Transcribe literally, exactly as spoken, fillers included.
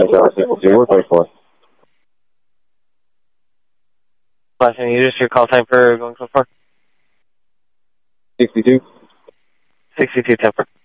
Tower sixty-two, we're twenty-four. Last name, you just your call time for going so far? sixty-two. sixty-two, ten four.